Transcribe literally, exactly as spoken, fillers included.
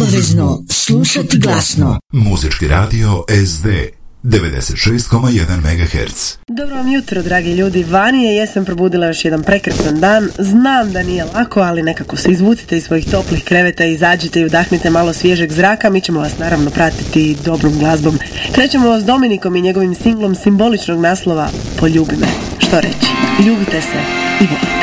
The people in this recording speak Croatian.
obavezno slušati glasno. Muzički radio S D devedeset šest zarez jedan megaherca. Dobro vam jutro, dragi ljudi. Vani je jesam probudila još jedan prekrasan dan. Znam da nije lako, ali nekako se izvucite iz svojih toplih kreveta, izađite i udahnite malo svježeg zraka. Mi ćemo vas naravno pratiti dobrom glazbom. Krećemo s Dominikom i njegovim singlom simboličnog naslova Poljubi me. Što reći? Ljubite se i volite.